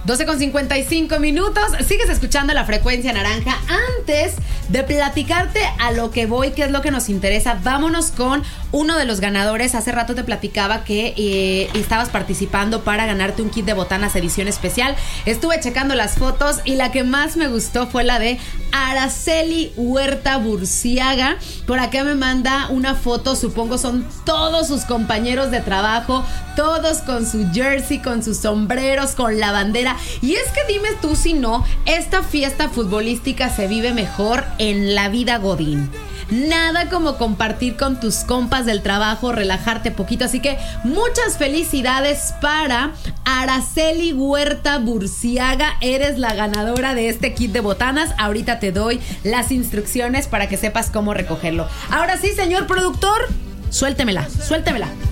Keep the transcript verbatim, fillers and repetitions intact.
doce con cincuenta y cinco minutos. Sigues escuchando La Frecuencia Naranja. Antes de platicarte a lo que voy, qué es lo que nos interesa, vámonos con uno de los ganadores. Hace rato te platicaba que eh, estabas participando para ganarte un kit de botanas edición especial. Estuve checando las fotos y la que más me gustó fue la de Araceli Huerta Burciaga. Por acá me manda una foto, supongo son todos sus compañeros de trabajo, todos con su jersey, con sus sombreros, con la bandera. Y es que dime tú si no, esta fiesta futbolística se vive mejor en la vida godín. Nada como compartir con tus compas del trabajo, relajarte poquito. Así que muchas felicidades para Araceli Huerta Burciaga. Eres la ganadora de este kit de botanas. Ahorita te doy las instrucciones para que sepas cómo recogerlo. Ahora sí, señor productor, suéltemela, suéltemela.